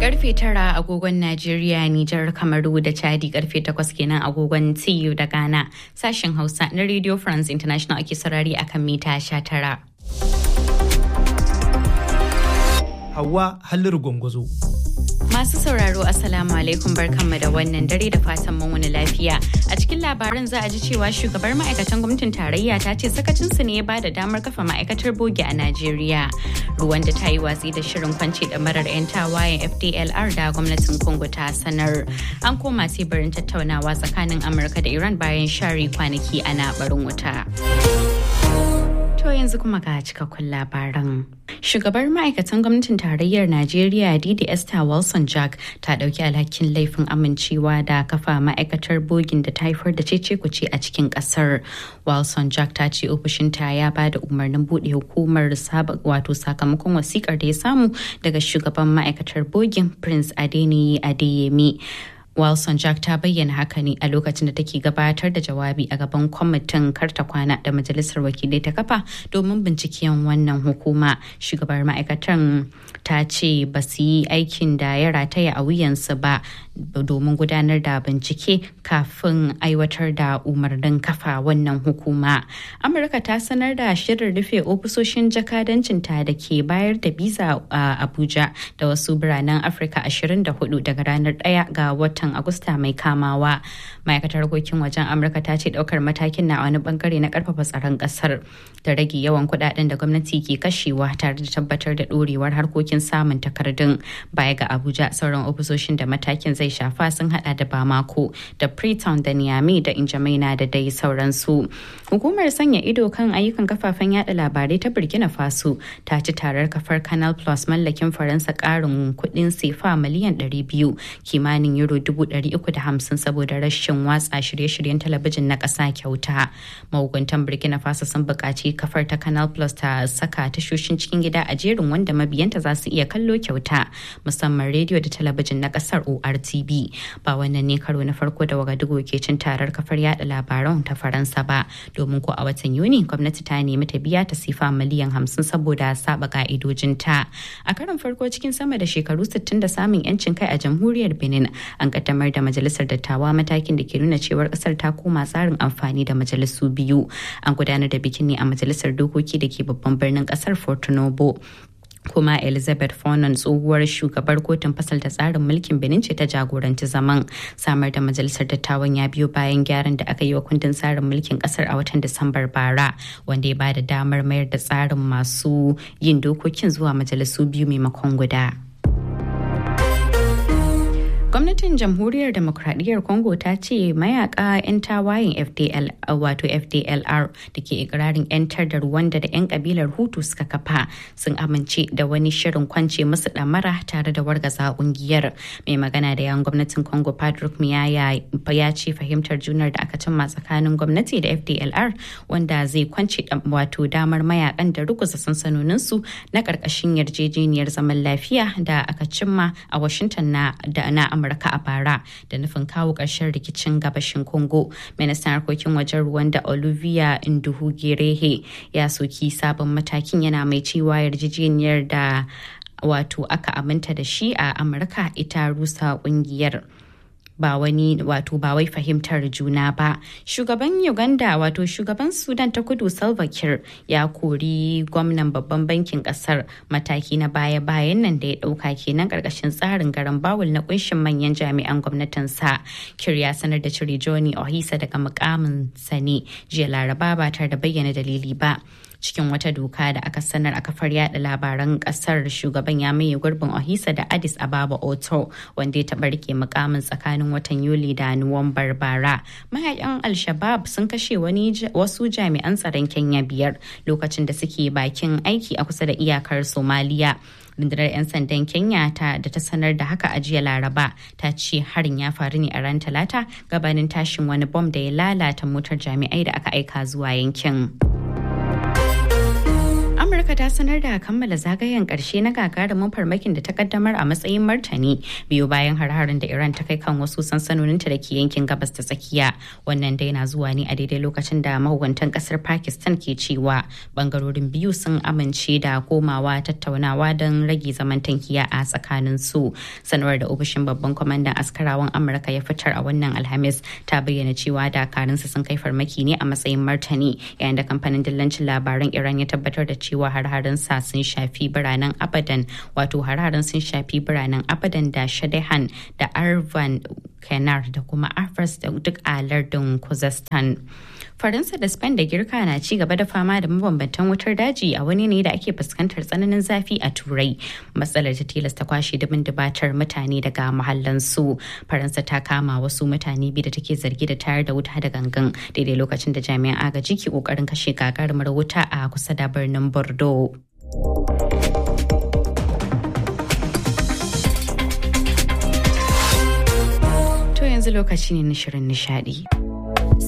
Karfe 9 agogon Najeriya, Nijar, Kamaru da Chadi, karfe 8 kenan agogon TU da Ghana. Sashen Hausa na Radio France International ake saurari akan mita 19. Hauwa Halliru Gwangwazo. Masu sauraro Assalamu alaikum, barkanmu da wannan dare da fatan mun wani lafiya. A cikin labaran za a ji cewa shugabar ma'aikatan gwamnatin tarayya ta ce sakacinsu ne ya bada damar kafa ma'aikatar bogi a Najeriya. Ruwan da ta yi watsi da shirin kwance ɗamarar 'yan tawayen FDLR da gwamnatin Congo ta sanar. An koma teburin tattaunawa tsakanin Amurka da Iran bayan share kwanaki ana barin wuta. To yanzu kuma ga cikakkun labaran. Shugabar ma'aikatan gwamnatin tarayyar Najeriya Didi Esther Wilson Jack ta dauki alhakin laifin amincewa da kafa ma'aikatar bogin da ta haifar da cece-kuce a cikin kasar. Wilson Jack ta ce ofishinta ya ba da umarnin bude hukumar sakamakon wasikar da ya samu daga shugaban ma'aikatar bogin Prince Adeniyi Adeyemi. Wilson Jack ta bayyana haka ne a lokacin da take gabatar da jawabi a gaban kwamitin karta kwana da majalisar wakilai ta kafa domin binciken wannan hukuma. Shugabar ma'aikatan ta ce ba su yi aikin da ya rataya a wuyansu ba domin gudanar da bincike kafin aiwatar da umarnin kafa wannan hukuma. Amurka ta sanar da shirin rufe ofisoshin jakadancinta da ke bayar da biza a Abuja da wasu biranen Afirka 24 daga ranar 1 ga watan Agusta mai kamawa. Ma'aikatar harkokin wajen Amurka ta ce daukar matakin na wani bangare na karfafa tsaron kasar da rage yawan kudaden da gwamnati ke kashewa tare da tabbatar da dorewar harkokin samun takardun. Baya ga Abuja, sauran ofisoshin da matakin zai shafa sun hada da Bamako da Freetown da Niamey da Injamaina da dai sauransu. Hukumar sanya ido kan ayyukan kafafen yada labarai ta Burkina Faso ta ci tarar kafar Canal Plus mallakin Faransa karin kudin sefa miliyan 200 kimanin euro 350 saboda rashin watsa shirye-shiryen talabijin na ƙasa kyauta. Mahukuntan Burkina Faso sun buƙaci kafar ta Canal Plus ta saka tashoshin cikin gida a jerin wanda mabiyanta za su iya kallo kyauta, musamman rediyo da talabijin na ƙasar ORTB. Ba wannan ne karo na farko da Wagadugu ke cin tarar kafar yada labaran ta Faransa ba, domin ko a watan Yuni gwamnati ta nemi ta biya ta sifa miliyan 50 saboda saba ka'idojinta. A karon farko cikin sama da shekaru 60 da samun 'yancin kai a jamhuriyar Benin, an kaddamar da majalisar dattawa, matakin da ke nuna cewar kasar ta koma tsarin amfani da majalisu biyu. An gudanar da bikin ne a majalisar dokoki da ke babban birnin kasar Porto Novo. Kuma Elizabeth Fonon, tsohuwar shugabar kotun fasalta tsarin mulkin Benin, ce ta jagoranci zaman. Samar da majalisar dattawan ya biyo bayan gyaran da aka yi wa kundin tsarin mulkin kasar a watan Disambar bara, wanda ya bada damar mayar da tsarin masu yin dokokin zuwa majalisu biyu maimakon guda. Gwamnatin Jamhuriyar Demokradiyyar Congo ta ce mayaka 'yan tawayen FDLR da ke ikirarin 'yantar da Rwanda da 'yan kabilar Hutu suka kafa sun amince da wani shirin kwance musu damara tare da wargaza kungiyar. Mai magana da yawan gwamnatin Congo Patrick Muyaya ya ce fahimtar junar da aka cimma tsakanin gwamnati da FDLR wanda zai kwance damar mayakan da ruguza sansanoninsu na karkashin yarjejeniyar zaman lafiya da aka cimma a Washington na Amurka a bara da nufin kawo ƙarshen rikicin gabashin Congo. Ministan harkokin wajen Rwanda Olivia Nduhungirehe ya soki sabon matakin, yana mai cewa yarjejeniyar da aka aminta da shi a Amurka ita rusa ƙungiyar. Ba wai fahimtar juna ba. Shugaban Uganda shugaban Sudan ta Kudu Salva Kiir ya kori gwamnan babban bankin kasar, mataki na baya-bayan nan da ya dauka kenan karkashin tsarin garan bawul na kunshin manyan jami'an gwamnatin sa. Kiir ya sanar da cire Johnny Ohisa daga mukamin sa ne jiya Laraba ba tare da bayyana dalili ba. Cikin wata doka da aka sanar a kafar yada labaran kasar, shugaban ya maye gurbin Ohisa da Addis Ababa Oto, wanda ya taɓa rike mukamin tsakanin watan Yuli da Nuwambar bara. Mayakan Al-Shabaab sun kashe wasu jami'an tsaron Kenya 5 lokacin da suke bakin aiki a kusa da iyakar Somaliya. Rundunar 'yan sandan Kenya da ta sanar da haka a jiya Laraba ta ce harin ya faru ne a ran Talata gabanin tashin wani bom da ya lalata motar jami'ai da aka aika zuwa yankin. Amurka Amurka ta sanar da kammala zagayen ƙarshe na gagarumin farmakin da ta kaddamar a matsayin martani biyu bayan har-harin da Iran ta kai kan wasu sansanoninta da ke yankin gabas ta tsakiya. Wannan dai na zuwa ne a daidai lokacin da mahukuntan ƙasar Pakistan ke cewa bangarorin biyu sun amince da komawa tattaunawa don rage zaman tankiya a tsakanin su. Sanarwar da ofishin babban kwamandan askarawan Amurka ya fitar a wannan Alhamis ta bayyana cewa dakarunsa sun kai farmaki ne a matsayin martani, yayin da kamfanin dillancin labaran Iran ya tabbatar da cewa har-harin sa sun shafi biranen Abadan, wato har-harin sun shafi biranen Abadan da Shadehan da Arvan Kenar da kuma Afras da duk a lardin Khuzestan. Faransa da Spain da Girka na ci gaba da fama da mabambantan wutar daji a wani ne da ake fuskantar tsananin zafi a Turai. Matsalar ta tilasta kwashe dubin dubatar mutane daga mahallansu. Faransa ta kama wasu mutane biyu da take zargi da tayar da wuta da gangan daidai lokacin da jami'an agaji ke kokarin kashe gagarumar wuta a kusa da birnin Bordeaux. To yanzu lokaci ne na shirin nishadi.